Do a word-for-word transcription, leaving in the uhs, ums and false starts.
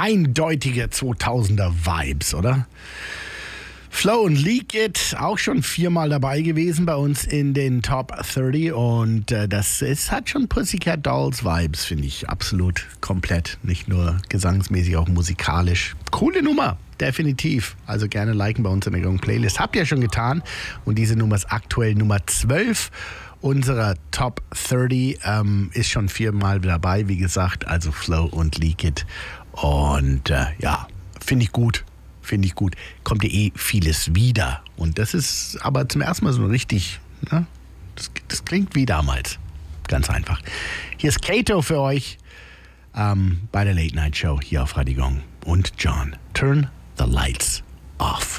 eindeutige zweitausender Vibes, oder? Flow und Leak It, auch schon viermal dabei gewesen bei uns in den Top dreißig und äh, das ist, hat schon Pussycat Dolls Vibes, finde ich, absolut komplett. Nicht nur gesangsmäßig, auch musikalisch. Coole Nummer, definitiv. Also gerne liken bei uns in der Jungen Playlist. Habt ihr schon getan und diese Nummer ist aktuell Nummer zwölf unserer Top dreißig, ähm, ist schon viermal dabei, wie gesagt, also Flow und Leak It und äh, ja, finde ich gut. Finde ich gut. Kommt ja eh vieles wieder. Und das ist aber zum ersten Mal so richtig, ne? Das, das klingt wie damals. Ganz einfach. Hier ist Kato für euch ähm, bei der Late Night Show hier auf Radio Gong. Und John, turn the lights off.